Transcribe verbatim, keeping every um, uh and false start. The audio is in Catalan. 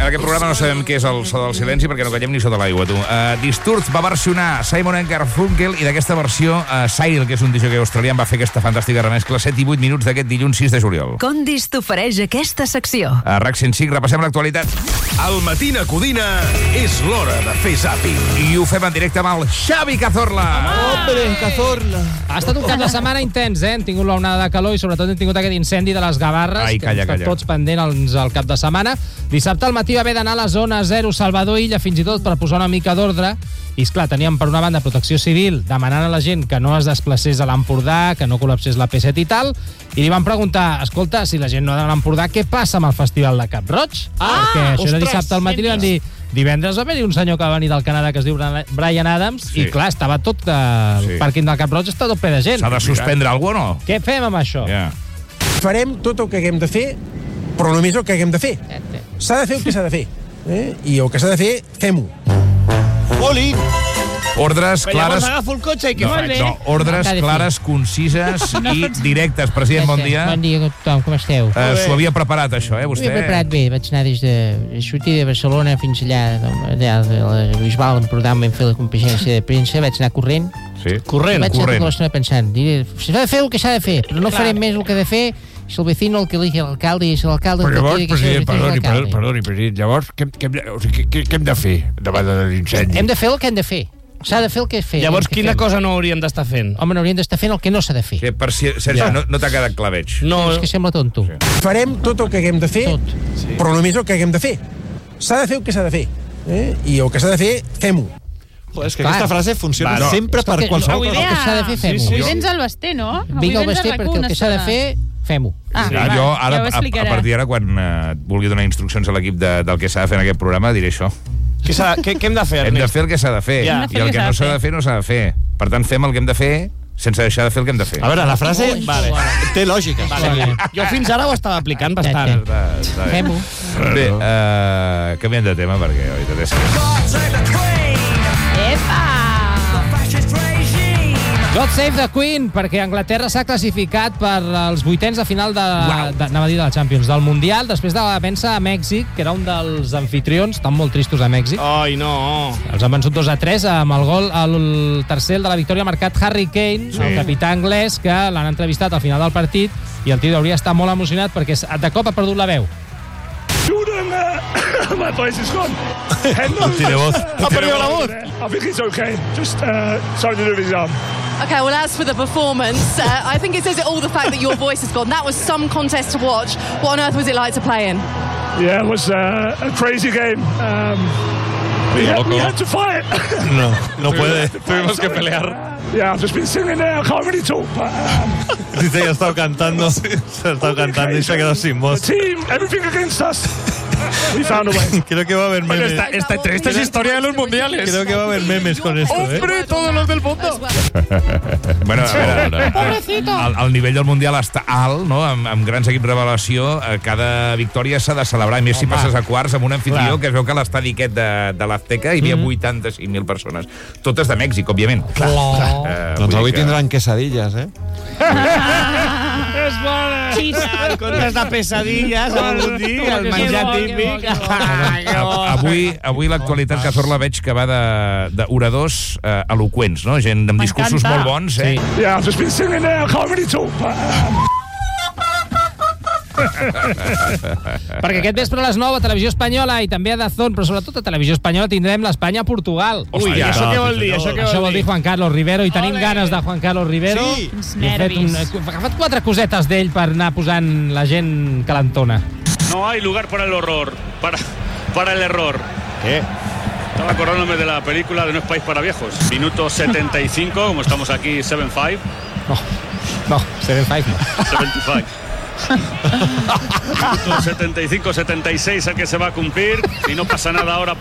en aquest programa no sabem què és el so del silenci perquè no callem ni sota l'aigua, tu. Uh, Disturbed va versionar Simon and Garfunkel i d'aquesta versió uh, Sail, que és un D J australià, va fer aquesta fantàstica remescla set i vuit minuts d'aquest dilluns sis de juliol. Condis t'ofereix aquesta secció. A RAC cent cinc repassem l'actualitat. Al Matina Codina és l'hora de fer zàping. I ho fem en directe amb el Xavi Cazorla. Hombre, Cazorla. Ha estat un cap de setmana intens, eh? Hem tingut l'onada de calor i sobretot hem tingut aquest incendi de les Gavarres. Ai, calla, que hem estat calla. tots pendents al cap de setmana. Dissabte al matí va haver d'anar a la zona zero Salvador Illa fins i tot per posar una mica d'ordre. I, esclar, teníem per una banda Protecció Civil demanant a la gent que no es desplacés a l'Empordà, que no col·lapsés la P set i tal, i li van preguntar, escolta, si la gent no ha d'anar a l'Empordà, què passa amb el Festival de Cap Roig? Ah, Perquè això era ostres, dissabte al matí, li van dir, divendres va haver-hi un senyor que va venir del Canadà que es diu Brian Adams, Sí. i clar, estava tot, el Sí. pàrquing del Cap Roig està tot ple de gent. S'ha de suspendre alguna cosa o no? Què fem amb això? Ja. Farem tot el que haguem de fer, però només el que haguem de fer. S'ha de fer el que s'ha de fer. Eh? I el que s'ha de fer, fem-ho. Oli! Ordres clares... Llavors agafo el cotxe i què No, faig? no, ordres Cada clares, concises i directes. President, bon dia. Bon dia a tothom, com esteu? Uh, S'ho havia preparat, això, eh, Ho vostè? he preparat bé, vaig anar des de sortir de Barcelona fins allà, allà de la Bisbal, Empordà, on vam fer la competència de premsa, vaig anar corrent. Sí. Corrent, vaig estar corrent. tota l'estona pensant, diré, s'ha de fer el que s'ha de fer, però no farem més el que ha de fer, si el vecino el que elige l'alcalde i si l'alcalde el Però que llavors, quiere que president, sigui el perdoni, vecino perdoni, l'alcalde. perdoni, president, llavors, què, què, hem de- o sigui, què, què hem de fer davant de l'incendi? Hem de fer el que hem de fer. S'ha de fer el que fer. Llavors, el que quina fem. cosa no hauríem d'estar fent? Home, n'hauríem d'estar fent el que no s'ha de fer. Sí, per si, Sergi, Ja. no, no t'ha quedat clar, veig. No, És que sembla tonto. Sí. Farem tot el que haguem de fer, Tot. però només el que haguem de fer. S'ha de fer el que s'ha de fer. Eh? I el que s'ha de fer, fem-ho. Joder, és que Clar. aquesta frase funciona Va, no. sempre per Escolta, qualsevol el cosa. que s'ha de fer, fem-ho. Avui vens al Basté, no? Avui Vinga al vens a Basté RAC u perquè el una que s'ha de estona. fer, fem-ho. Ah, Sí, va, jo ja ara, ho a, a explicarà. partir d'ara, quan eh, vulgui donar instruccions a l'equip de, del que s'ha de fer en aquest programa, diré això. Què, s'ha- què, què hem de fer, Hem de Ernest? fer el que s'ha de fer. Ja. Hem de fer I el que no s'ha de fer, no s'ha de fer. Per tant, fem el que hem de fer sense deixar de fer el que hem de fer. A veure, la frase Vale. té lògica. Vale. Jo fins ara ho estava aplicant bastant. Està, està bé. Fem-ho. Bé, uh, canviem de tema perquè la veritat és que... Epa! God Save the Queen, perquè Anglaterra s'ha classificat per als vuitens de final de, de, anava a dir de la Champions, del Mundial, després de vèncer a Mèxic, que era un dels anfitrions, estan molt tristos a Mèxic. Ai, no. Els han vençut dos a tres amb el gol, el tercer el de la victòria marcat Harry Kane, Sí. el capità anglès, que l'han entrevistat al final del partit, i el tio hauria estar molt emocionat perquè de cop ha perdut la veu. My voice is gone. No tiene voz. Ha perdido la voz. I think it's okay. Just uh, something to do with his arm. Okay, well, as for the performance, uh, I think it says it all, the fact that your voice has gone. That was some contest to watch. What on earth was it like to play in? Yeah, it was uh, a crazy game. Um, we, had, we had to fight. No, no puede. Tuvimos que pelear. Yeah, I've just been singing there. I can't really talk, but um, Dice que ha estado cantando, se ha estado cantando y se ha quedado sin the voz. team, everything against us. We found a way. Creo que va a haber memes. esta entrevista es historia de los mundiales. Creo que va a haber memes con esto, ¿eh? todos los del mundo! Bueno, a veure, el, el nivell del Mundial està alt, no? Amb, amb grans equips de revelació. eh, Cada victòria s'ha de celebrar, i més si passes a quarts amb un anfitrió, que es veu que a l'estadi aquest de, de l'Azteca hi havia vuitanta-cinc mil persones. Totes de Mèxic, òbviament. Clar. Eh, Doncs vull avui dir que- tindran quesadillas, eh? És bona. En comptes de pesadilles, ha volgut dir el menjar típic. A- Avui, avui l'actualitat Cazorla veig que va de- d'oradors eh, eloqüents, no? Gent amb discursos molt bons, eh? Yeah, I've just been singing there. I can't really talk, but um, Perquè aquest vespre a les nou a Televisió Espanyola i també a Dazón, però sobretot a Televisió Espanyola tindrem l'Espanya-Portugal. Ui, Ui, això què vol dir? Això què Això vol vol dir dir? Juan Carlos Rivero, i tenim ganes de Juan Carlos Rivero. Sí. Quins I he fet un, nervis. he agafat quatre cosetes d'ell per anar posant la gent calentona. no hay lugar para el horror, para, para el error. ¿Qué? Estaba acordándome de la película de No es país para viejos. Minuto setenta y cinco, como estamos aquí, setenta y cinco. No, no, setenta y cinco no. setenta y cinco. Minuto setenta y cinco, setenta y seis el que se va a cumplir. Y no pasa nada ahora.